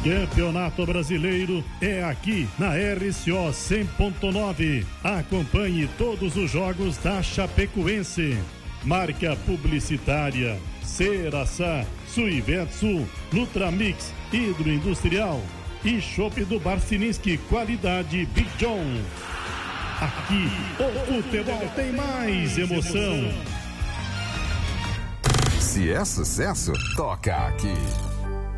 Campeonato Brasileiro é aqui na RCO 100.9. Acompanhe todos os jogos da Chapecoense. Marca publicitária Ceraçá, Suivetsu, Nutramix, Hidroindustrial e Chopp do Barcininski, qualidade Big John. Aqui o futebol tem mais emoção. Se é sucesso, toca aqui.